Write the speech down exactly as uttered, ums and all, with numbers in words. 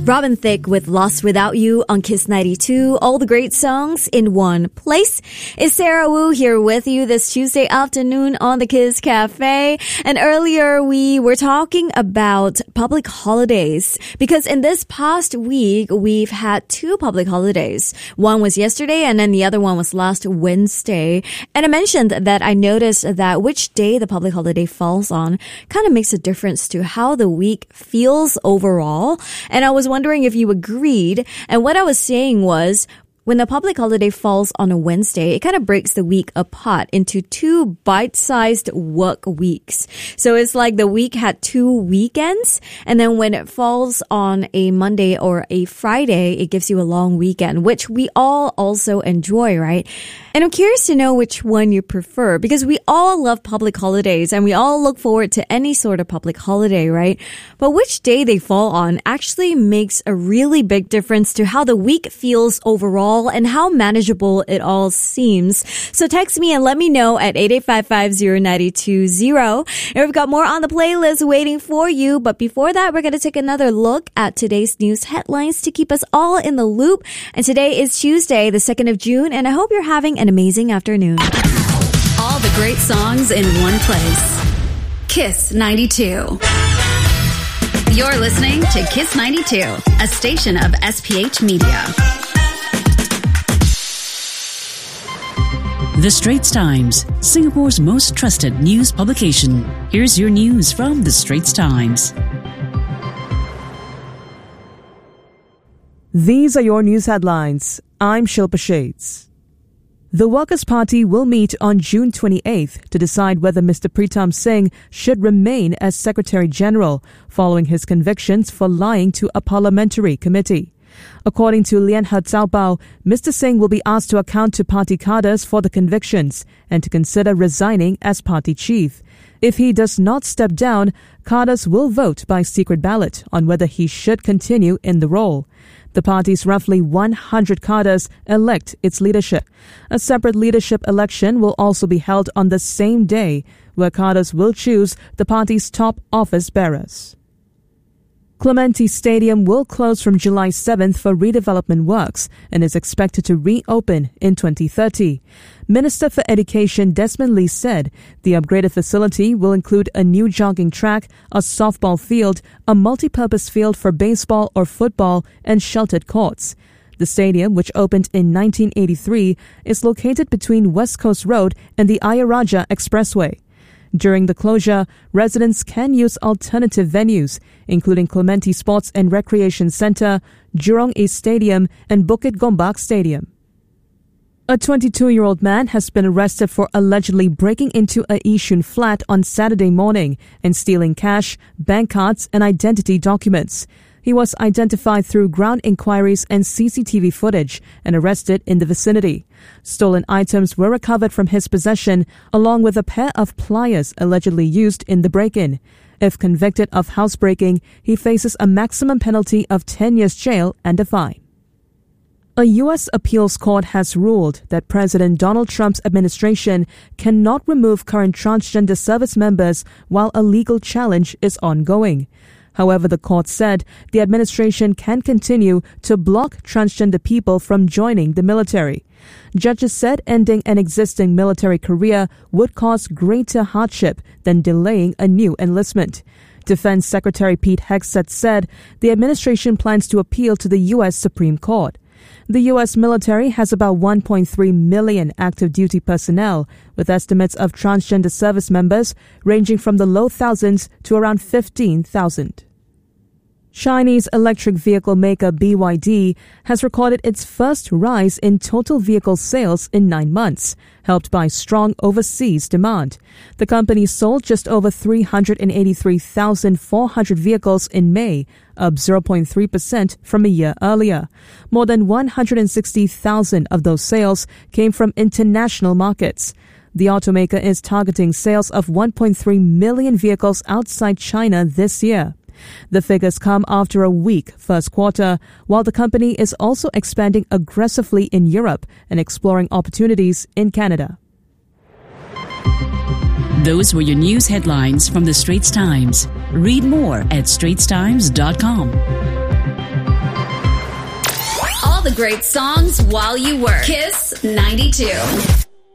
Robin Thicke with Lost Without You on Kiss ninety-two. All the great songs in one place. It's Sarah Wu here with you this Tuesday afternoon on the Kiss Cafe. And earlier we were talking about public holidays because in this past week we've had two public holidays. One was yesterday and then the other one was last Wednesday. And I mentioned that I noticed that which day the public holiday falls on kind of makes a difference to how the week feels overall. And I was wondering if you agreed. And what I was saying was, when the public holiday falls on a Wednesday, it kind of breaks the week apart into two bite-sized work weeks. So it's like the week had two weekends, and then when it falls on a Monday or a Friday, it gives you a long weekend, which we all also enjoy, right? And I'm curious to know which one you prefer, because we all love public holidays, and we all look forward to any sort of public holiday, right? But which day they fall on actually makes a really big difference to how the week feels overall and how manageable it all seems. So text me and let me know at eight eight five five zero nine two zero. And we've got more on the playlist waiting for you. But before that, we're going to take another look at today's news headlines to keep us all in the loop. And today is Tuesday, the second of June, and I hope you're having an amazing afternoon. All the great songs in one place. Kiss ninety-two. You're listening to Kiss ninety-two, a station of S P H Media. The Straits Times, Singapore's most trusted news publication. Here's your news from The Straits Times. These are your news headlines. I'm Shilpa Shades. The Workers' Party will meet on June twenty-eighth to decide whether Mister Pritam Singh should remain as Secretary General following his convictions for lying to a parliamentary committee. According to Lian He Zaobao, Mister Singh will be asked to account to party cadres for the convictions and to consider resigning as party chief. If he does not step down, cadres will vote by secret ballot on whether he should continue in the role. The party's roughly one hundred cadres elect its leadership. A separate leadership election will also be held on the same day, where cadres will choose the party's top office bearers. Clementi Stadium will close from July seventh for redevelopment works and is expected to reopen in twenty thirty. Minister for Education Desmond Lee said the upgraded facility will include a new jogging track, a softball field, a multi-purpose field for baseball or football, and sheltered courts. The stadium, which opened in nineteen eighty-three, is located between West Coast Road and the Ayer Rajah Expressway. During the closure, residents can use alternative venues, including Clementi Sports and Recreation Centre, Jurong East Stadium, and Bukit Gombak Stadium. A twenty-two-year-old man has been arrested for allegedly breaking into a Yishun flat on Saturday morning and stealing cash, bank cards, and identity documents. He was identified through ground inquiries and C C T V footage and arrested in the vicinity. Stolen items were recovered from his possession, along with a pair of pliers allegedly used in the break-in. If convicted of housebreaking, he faces a maximum penalty of ten years jail and a fine. A U S appeals court has ruled that President Donald Trump's administration cannot remove current transgender service members while a legal challenge is ongoing. However, the court said the administration can continue to block transgender people from joining the military. Judges said ending an existing military career would cause greater hardship than delaying a new enlistment. Defense Secretary Pete Hegseth said the administration plans to appeal to the U S Supreme Court. The U S military has about one point three million active duty personnel, with estimates of transgender service members ranging from the low thousands to around fifteen thousand. Chinese electric vehicle maker B Y D has recorded its first rise in total vehicle sales in nine months, helped by strong overseas demand. The company sold just over three hundred eighty-three thousand four hundred vehicles in May, up zero point three percent from a year earlier. More than one hundred sixty thousand of those sales came from international markets. The automaker is targeting sales of one point three million vehicles outside China this year. The figures come after a weak first quarter, while the company is also expanding aggressively in Europe and exploring opportunities in Canada. Those were your news headlines from The Straits Times. Read more at straits times dot com. all the great songs while you work. Kiss ninety-two.